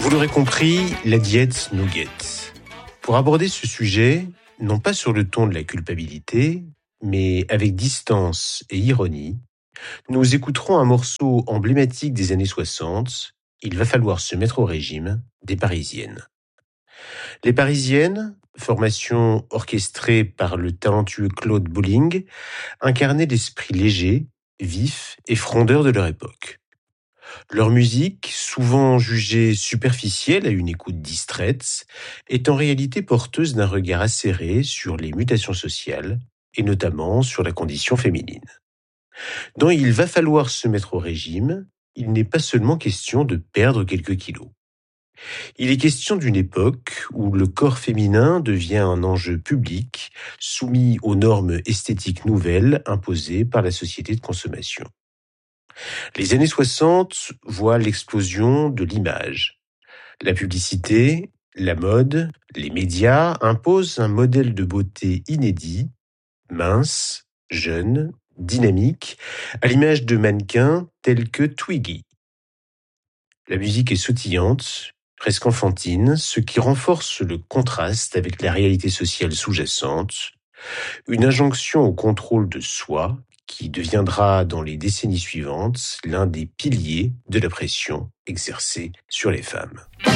Vous l'aurez compris, la diète nous guette. Pour aborder ce sujet, non pas sur le ton de la culpabilité, mais avec distance et ironie, nous écouterons un morceau emblématique des années 60, Il va falloir se mettre au régime, des Parisiennes. Les Parisiennes, formation orchestrée par le talentueux Claude Bolling, incarnaient l'esprit léger, vif et frondeur de leur époque. Leur musique, souvent jugée superficielle à une écoute distraite, est en réalité porteuse d'un regard acéré sur les mutations sociales, et notamment sur la condition féminine. Dans Il va falloir se mettre au régime, il n'est pas seulement question de perdre quelques kilos. Il est question d'une époque où le corps féminin devient un enjeu public, soumis aux normes esthétiques nouvelles imposées par la société de consommation. Les années 60 voient l'explosion de l'image. La publicité, la mode, les médias imposent un modèle de beauté inédit, mince, jeune, dynamique, à l'image de mannequins tels que Twiggy. La musique est sautillante, presque enfantine, ce qui renforce le contraste avec la réalité sociale sous-jacente, une injonction au contrôle de soi qui deviendra dans les décennies suivantes l'un des piliers de la pression exercée sur les femmes.